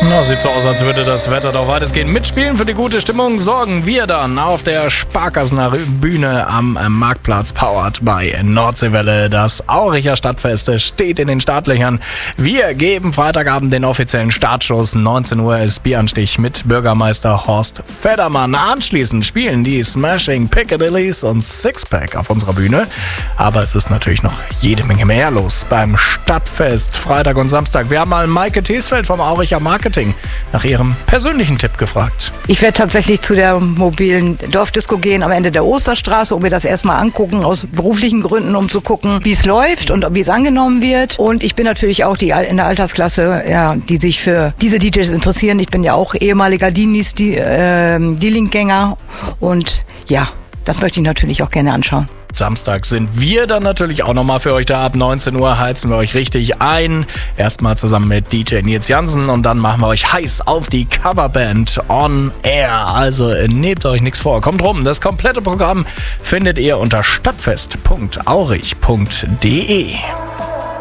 Na, sieht so aus, als würde das Wetter doch weitestgehend mitspielen. Für die gute Stimmung sorgen wir dann auf der Sparkassener Bühne am Marktplatz, powered by Nordseewelle. Das Auricher Stadtfest steht in den Startlöchern. Wir geben Freitagabend den offiziellen Startschuss. 19 Uhr ist Bieranstich mit Bürgermeister Horst Federmann. Anschließend spielen die Smashing Piccadillys und Sixpack auf unserer Bühne. Aber es ist natürlich noch jede Menge mehr los beim Stadtfest. Freitag und Samstag. Wir haben mal Maike Thiesfeld vom Auricher Marketing nach ihrem persönlichen Tipp gefragt. Ich werde tatsächlich zu der mobilen Dorfdisco gehen am Ende der Osterstraße, um mir das erstmal angucken, aus beruflichen Gründen, um zu gucken, wie es läuft und wie es angenommen wird. Und ich bin natürlich auch in der Altersklasse, ja, die sich für diese DJs interessieren. Ich bin ja auch ehemaliger Dealing-Gänger und ja, das möchte ich natürlich auch gerne anschauen. Samstag sind wir dann natürlich auch nochmal für euch da. Ab 19 Uhr heizen wir euch richtig ein. Erstmal zusammen mit DJ Nils Jansen und dann machen wir euch heiß auf die Coverband on Air. Also nehmt euch nichts vor. Kommt rum. Das komplette Programm findet ihr unter stadtfest.aurich.de.